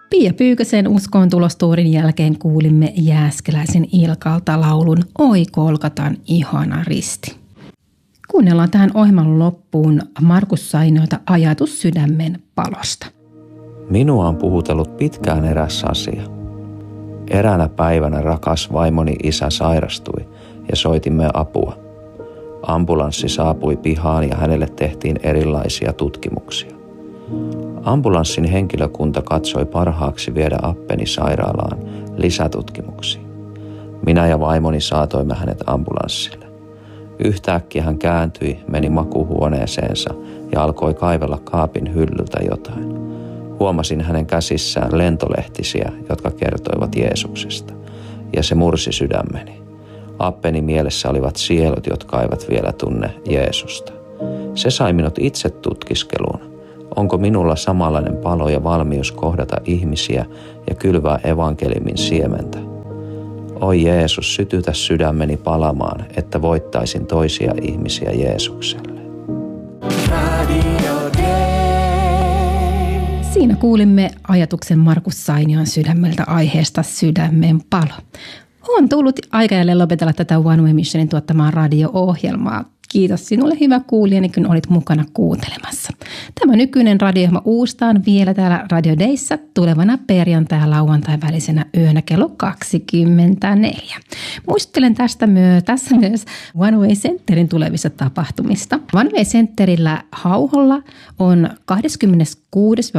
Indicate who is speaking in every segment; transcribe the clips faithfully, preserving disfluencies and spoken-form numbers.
Speaker 1: Pia Pyykösen uskoontulostuurin jälkeen kuulimme Jääskeläisen Ilkalta laulun Oi Kolkatan ihana risti. Kuunnellaan tähän ohjelman loppuun Markus Sainiolta ajatus sydämen palosta.
Speaker 2: Minua on puhutellut pitkään eräs asia. Eräänä päivänä rakas vaimoni isä sairastui ja soitimme apua. Ambulanssi saapui pihaan ja hänelle tehtiin erilaisia tutkimuksia. Ambulanssin henkilökunta katsoi parhaaksi viedä appeni sairaalaan lisätutkimuksiin. Minä ja vaimoni saatoimme hänet ambulanssille. Yhtäkkiä hän kääntyi, meni makuuhuoneeseensa ja alkoi kaivella kaapin hyllyltä jotain. Huomasin hänen käsissään lentolehtisiä, jotka kertoivat Jeesuksesta, ja se mursi sydämeni. Appeni mielessä olivat sielut, jotka eivät vielä tunne Jeesusta. Se sai minut itse tutkiskeluun. Onko minulla samanlainen palo ja valmius kohdata ihmisiä ja kylvää evankeliumin siementä? Oi Jeesus, sytytä sydämeni palamaan, että voittaisin toisia ihmisiä Jeesukselle.
Speaker 1: Siinä kuulimme ajatuksen Markus Sainion sydämeltä aiheesta Sydämen palo. On tullut aika jälleen lopetella tätä One Way Missionin tuottamaa radio-ohjelmaa. Kiitos sinulle hyvä kuulijani, kun olit mukana kuuntelemassa. Tämä nykyinen radio-ohjelma uustaan vielä täällä Radio Dayssä tulevana perjantai- ja lauantai välisenä yönä kello kaksikymmentäneljä. Muistuttelen tästä myö, tässä myös One Way Centerin tulevista tapahtumista. One Way Centerillä Hauholla on kahdeskymmeneskuudes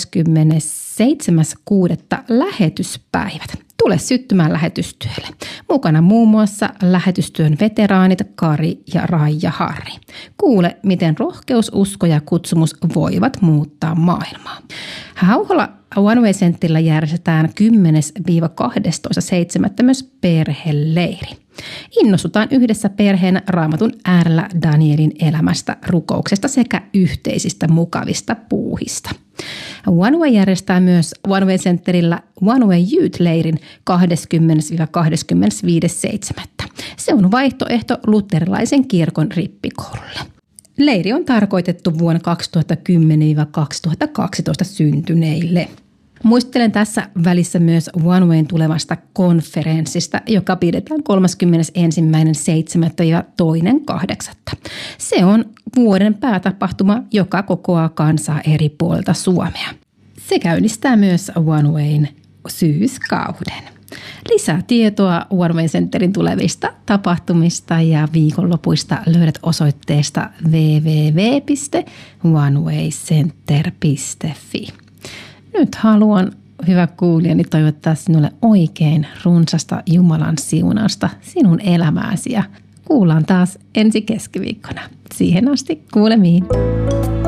Speaker 1: kahdeskymmenesseitsemäs kuudetta lähetyspäivät. Tule syttymään lähetystyölle. Mukana muun muassa lähetystyön veteraanit Kari ja Raija Harri. Kuule, miten rohkeus, usko ja kutsumus voivat muuttaa maailmaa. Hauholla One Way Centerillä järjestetään kymmenes kahdestoista seitsemättä myös perheleiri. Innostutaan yhdessä perheen Raamatun äärellä Danielin elämästä, rukouksesta sekä yhteisistä mukavista puuhista. One Way järjestää myös One Way Centerillä One Way Youth-leirin kahdeskymmenes kahdeskymmenesviides seitsemättä Se on vaihtoehto luterilaisen kirkon rippikoululle. Leiri on tarkoitettu vuonna kaksituhattakymmenen kaksituhattakaksitoista syntyneille. Muistelen tässä välissä myös One Wayn tulevasta konferenssista, joka pidetään kolmaskymmenesensimmäinen seitsemättä ja toinen kahdeksatta Se on vuoden päätapahtuma, joka kokoaa kansaa eri puolilta Suomea. Se käynnistää myös One Wayn syyskauden. Lisää tietoa One Way Centerin tulevista tapahtumista ja viikonlopuista löydät osoitteesta double-u double-u double-u piste one way center piste f i. Nyt haluan, hyvä kuulijani, toivottaa sinulle oikein runsasta Jumalan siunausta sinun elämääsi ja kuullaan taas ensi keskiviikkona. Siihen asti kuulemiin.